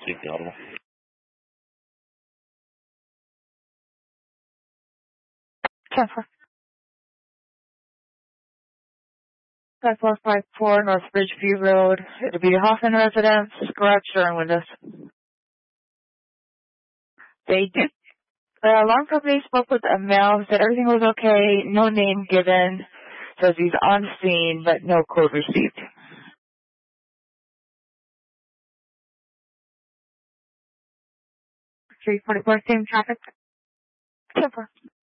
Speak the audible. 10-4. 5454 North Bridgeview Road. It'll be the Hoffman residence, garage door and windows. They did. The alarm company spoke with a male, said everything was okay, no name given, says he's on scene, but no code received. 344, same traffic. 10-4.